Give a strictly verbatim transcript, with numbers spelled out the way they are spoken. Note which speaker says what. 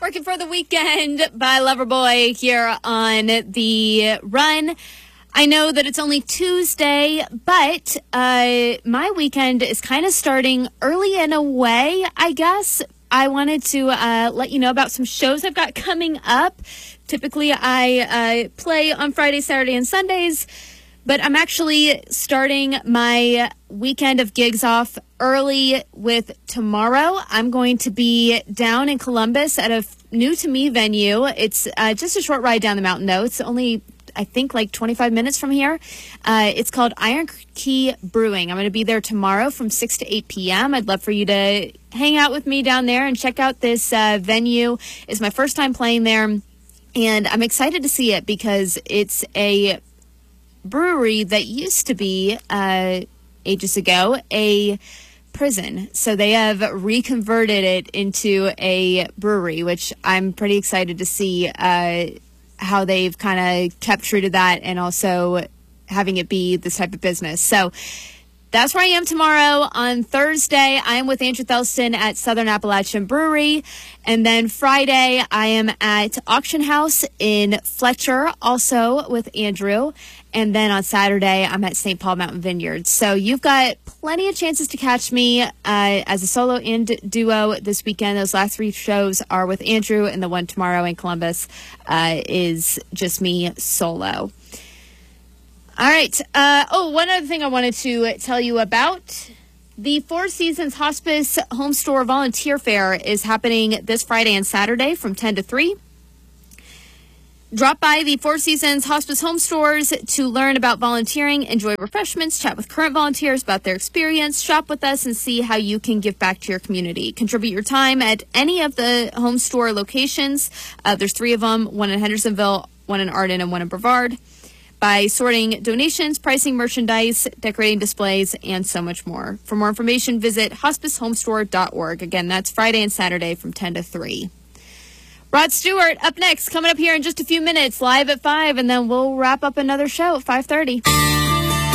Speaker 1: Working for the Weekend by Loverboy here on The Run. I know that it's only Tuesday, but uh, my weekend is kind of starting early in a way, I guess. I wanted to uh, let you know about some shows I've got coming up. Typically, I uh, play on Friday, Saturday, and Sundays, but I'm actually starting my weekend of gigs off early with tomorrow. I'm going to be down in Columbus at a new-to-me venue. It's uh, just a short ride down the mountain, though. It's only, I think, like twenty-five minutes from here. Uh, it's called Iron Key Brewing. I'm going to be there tomorrow from six to eight p.m. I'd love for you to hang out with me down there and check out this uh, venue. It's my first time playing there, and I'm excited to see it because it's a brewery that used to be, uh, ages ago, a prison. So they have reconverted it into a brewery, which I'm pretty excited to see uh, how they've kind of kept true to that and also having it be this type of business. So that's where I am tomorrow. On Thursday, I am with Andrew Thelston at Southern Appalachian Brewery. And then Friday, I am at Auction House in Fletcher, also with Andrew. And then on Saturday, I'm at Saint Paul Mountain Vineyard. So you've got plenty of chances to catch me uh, as a solo and duo this weekend. Those last three shows are with Andrew, and the one tomorrow in Columbus uh, is just me solo. All right. Uh, oh, one other thing I wanted to tell you about. The Four Seasons Hospice Home Store Volunteer Fair is happening this Friday and Saturday from ten to three. Drop by the Four Seasons Hospice Home Stores to learn about volunteering, enjoy refreshments, chat with current volunteers about their experience, shop with us, and see how you can give back to your community. Contribute your time at any of the home store locations. Uh, there's three of them, one in Hendersonville, one in Arden, and one in Brevard. By sorting donations, pricing merchandise, decorating displays, and so much more. For more information, visit hospice home store dot org. Again, that's Friday and Saturday from ten to three. Rod Stewart up next, coming up here in just a few minutes, live at five, and then we'll wrap up another show at five thirty.